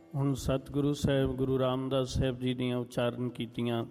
ਹੁਣ ਸਤਿਗੁਰੂ ਸਾਹਿਬ ਗੁਰੂ ਰਾਮਦਾਸ ਸਾਹਿਬ ਜੀ ਦੀਆਂ ਉਚਾਰਨ ਕੀਤੀਆਂ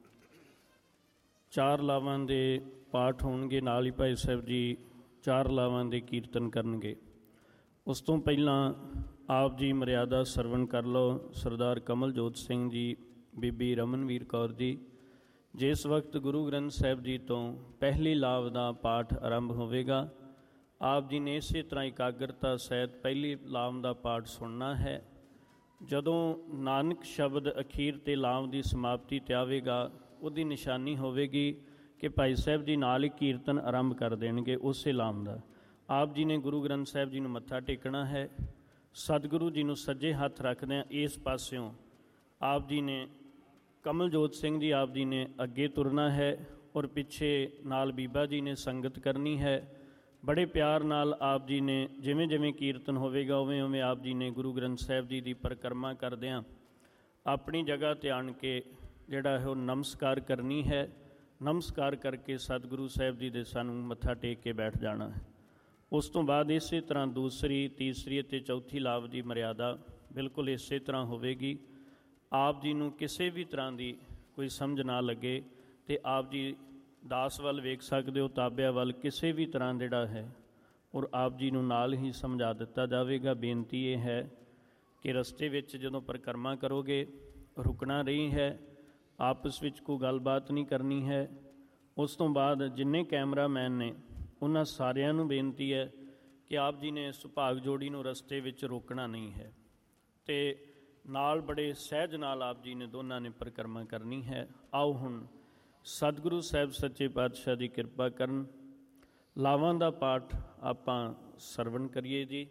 ਚਾਰ ਲਾਵਾਂ ਦੇ ਪਾਠ ਹੋਣਗੇ। ਨਾਲ ਹੀ ਭਾਈ ਸਾਹਿਬ ਜੀ ਚਾਰ ਲਾਵਾਂ ਦੇ ਕੀਰਤਨ ਕਰਨਗੇ। ਉਸ ਤੋਂ ਪਹਿਲਾਂ ਆਪ ਜੀ ਮਰਿਆਦਾ ਸਰਵਣ ਕਰ ਲਓ। ਸਰਦਾਰ ਕਮਲਜੋਤ ਸਿੰਘ ਜੀ, ਬੀਬੀ ਰਮਨਵੀਰ ਕੌਰ ਜੀ, ਜਿਸ ਵਕਤ ਗੁਰੂ ਗ੍ਰੰਥ ਸਾਹਿਬ ਜੀ ਤੋਂ ਪਹਿਲੀ ਲਾਵ ਦਾ ਪਾਠ ਆਰੰਭ ਹੋਵੇਗਾ, ਆਪ ਜੀ ਨੇ ਇਸੇ ਤਰ੍ਹਾਂ ਇਕਾਗਰਤਾ ਸਹਿਤ ਪਹਿਲੀ ਲਾਵ ਦਾ ਪਾਠ ਸੁਣਨਾ ਹੈ। ਜਦੋਂ ਨਾਨਕ ਸ਼ਬਦ ਅਖੀਰ 'ਤੇ ਲਾਵ ਦੀ ਸਮਾਪਤੀ 'ਤੇ ਆਵੇਗਾ, ਉਹਦੀ ਨਿਸ਼ਾਨੀ ਹੋਵੇਗੀ ਕਿ ਭਾਈ ਸਾਹਿਬ ਜੀ ਨਾਲ ਹੀ ਕੀਰਤਨ ਆਰੰਭ ਕਰ ਦੇਣਗੇ ਉਸੇ ਲਾਮ ਦਾ। ਆਪ ਜੀ ਨੇ ਗੁਰੂ ਗ੍ਰੰਥ ਸਾਹਿਬ ਜੀ ਨੂੰ ਮੱਥਾ ਟੇਕਣਾ ਹੈ। ਸਤਿਗੁਰੂ ਜੀ ਨੂੰ ਸੱਜੇ ਹੱਥ ਰੱਖਦਿਆਂ ਇਸ ਪਾਸਿਓਂ ਆਪ ਜੀ ਨੇ, ਕਮਲਜੋਤ ਸਿੰਘ ਜੀ ਆਪ ਜੀ ਨੇ ਅੱਗੇ ਤੁਰਨਾ ਹੈ ਔਰ ਪਿੱਛੇ ਨਾਲ ਬੀਬਾ ਜੀ ਨੇ ਸੰਗਤ ਕਰਨੀ ਹੈ। ਬੜੇ ਪਿਆਰ ਨਾਲ ਆਪ ਜੀ ਨੇ ਜਿਵੇਂ ਜਿਵੇਂ ਕੀਰਤਨ ਹੋਵੇਗਾ ਉਵੇਂ ਉਵੇਂ ਆਪ ਜੀ ਨੇ ਗੁਰੂ ਗ੍ਰੰਥ ਸਾਹਿਬ ਜੀ ਦੀ ਪਰਿਕਰਮਾ ਕਰਦਿਆਂ ਆਪਣੀ ਜਗ੍ਹਾ 'ਤੇ ਆਣ ਕੇ ਜਿਹੜਾ ਹੈ ਉਹ ਨਮਸਕਾਰ ਕਰਨੀ ਹੈ। ਨਮਸਕਾਰ ਕਰਕੇ ਸਤਿਗੁਰੂ ਸਾਹਿਬ ਜੀ ਦੇ ਸਾਨੂੰ ਮੱਥਾ ਟੇਕ ਕੇ ਬੈਠ ਜਾਣਾ ਹੈ। ਉਸ ਤੋਂ ਬਾਅਦ ਇਸੇ ਤਰ੍ਹਾਂ ਦੂਸਰੀ, ਤੀਸਰੀ ਅਤੇ ਚੌਥੀ ਲਾਭ ਦੀ ਮਰਿਆਦਾ ਬਿਲਕੁਲ ਇਸੇ ਤਰ੍ਹਾਂ ਹੋਵੇਗੀ। ਆਪ ਜੀ ਨੂੰ ਕਿਸੇ ਵੀ ਤਰ੍ਹਾਂ ਦੀ ਕੋਈ ਸਮਝ ਨਾ ਲੱਗੇ ਅਤੇ ਆਪ ਜੀ ਦਾਸ ਵੱਲ ਵੇਖ ਸਕਦੇ ਹੋ, ਤਾਬਿਆਂ ਵੱਲ ਕਿਸੇ ਵੀ ਤਰ੍ਹਾਂ ਜਿਹੜਾ ਹੈ ਔਰ ਆਪ ਜੀ ਨੂੰ ਨਾਲ ਹੀ ਸਮਝਾ ਦਿੱਤਾ ਜਾਵੇਗਾ। ਬੇਨਤੀ ਇਹ ਹੈ ਕਿ ਰਸਤੇ ਵਿੱਚ ਜਦੋਂ ਪਰਿਕਰਮਾ ਕਰੋਗੇ ਰੁਕਣਾ ਨਹੀਂ ਹੈ, ਆਪਸ ਵਿੱਚ ਕੋਈ ਗੱਲਬਾਤ ਨਹੀਂ ਕਰਨੀ ਹੈ। ਉਸ ਤੋਂ ਬਾਅਦ ਜਿੰਨੇ ਕੈਮਰਾਮੈਨ ਨੇ ਉਹਨਾਂ ਸਾਰਿਆਂ ਨੂੰ ਬੇਨਤੀ ਹੈ ਕਿ ਆਪ ਜੀ ਨੇ ਸੁਭਾਗ ਜੋੜੀ ਨੂੰ ਰਸਤੇ ਵਿੱਚ ਰੋਕਣਾ ਨਹੀਂ ਹੈ ਅਤੇ ਨਾਲ ਬੜੇ ਸਹਿਜ ਨਾਲ ਆਪ ਜੀ ਨੇ ਦੋਨਾਂ ਨੇ ਪਰਿਕਰਮਾ ਕਰਨੀ ਹੈ। ਆਓ ਹੁਣ ਸਤਿਗੁਰੂ ਸਾਹਿਬ ਸੱਚੇ ਪਾਤਸ਼ਾਹ ਦੀ ਕਿਰਪਾ ਕਰਨ, ਲਾਵਾਂ ਦਾ ਪਾਠ ਆਪਾਂ ਸਰਵਣ ਕਰੀਏ ਜੀ।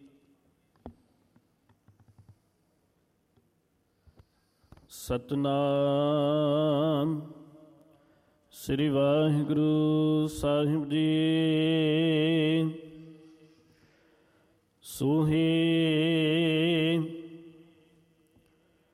ਸਤਿਨਾਮ ਸ੍ਰੀ ਵਾਹਿਗੁਰੂ ਸਾਹਿਬ ਜੀ। ਸੋਹੇ